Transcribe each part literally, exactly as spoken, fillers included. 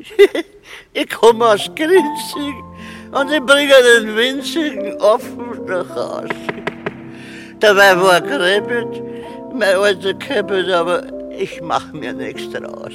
Ich komme aus Grinzing und ich bringe den winzigen Offen nach Hause. Dabei war gereppelt, mein alter Käppelt, aber ich mach mir nichts draus.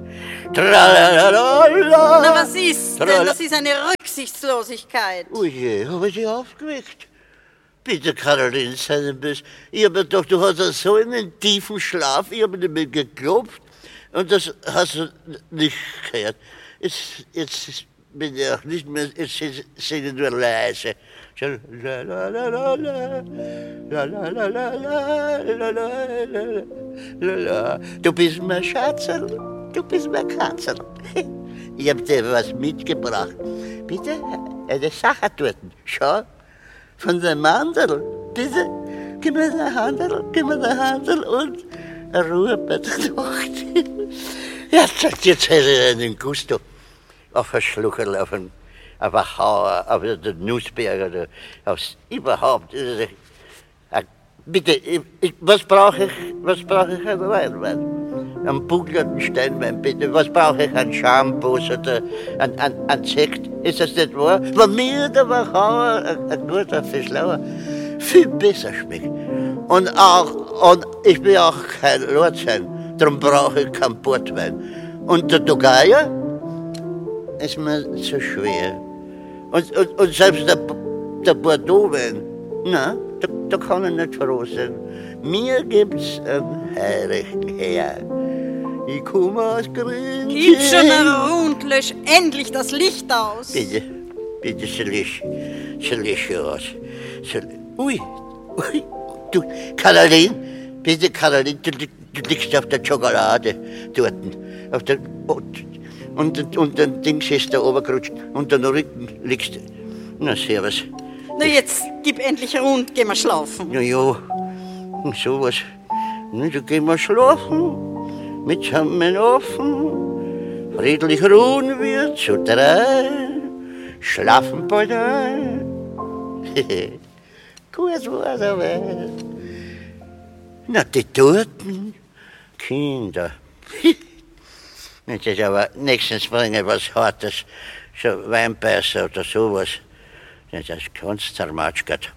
Tralalala. Na, was ist denn? Das ist eine Rücksichtslosigkeit. Ui je, hab ich dich aufgeweckt? Bitte, Caroline, sei nicht böse. Ich hab mir gedacht, du hast so einen tiefen Schlaf, ich hab nicht mehr geklopft und das hast du nicht gehört. Jetzt, jetzt bin ich auch nicht mehr, jetzt singe ich nur leise. La la la la la, la la la la la, la la la la. Du bist mein Schatzel, du bist mein Katzel. Ich hab dir was mitgebracht. Bitte, eine Sache dort. Schau, von dem Mandel. Bitte, gib mir den Handel, gib mir den Handel und Ruhe bei der Nacht. Jetzt, jetzt hätte ich einen Gusto auf ein Schluckerl, auf ein auf ein Hauer, auf den Nussberg oder aufs überhaupt. Bitte, ich, ich, was brauche ich, was brauche ich an Weinwein? Einen bugelnden Steinwein, bitte. Was brauche ich an Shampoos oder an, an, an Sekt? Ist das nicht wahr? Wenn mir der Wachauer, ein, ein guter Fischlauer, viel besser schmeckt. Und auch, und ich will auch kein Lord sein, darum brauche ich keinen Portwein. Und der Togaya ist mir zu schwer. Und, und, und selbst der, der Bordeaux-Wein, na, da, da kann ich nicht froh sein. Mir gibt's einen heiligen Herr. Ich komme aus Grün. Gib schon rund, lösch endlich das Licht aus. Bitte, bitte, so lösch, so lösch aus. So, ui, ui, du, Caroline, bitte, Caroline, du, du, du liegst auf der Schokolade dort. Auf der, und, Und, und dann Dings ist da oben gerutscht. Und dann Rücken liegst du. Na, servus. Na, jetzt gib endlich rund, geh mal schlafen. Ja, ja, sowas. Na, da gehen wir schlafen. Mit Schammen offen. Friedlich ruhen wir zu drei. Schlafen bald ein. Gut war's aber. Na, die toten Kinder. Nicht, das aber nächstens bringe was Hartes, so Weinbeißer oder sowas. Das ist ganz zermatschert.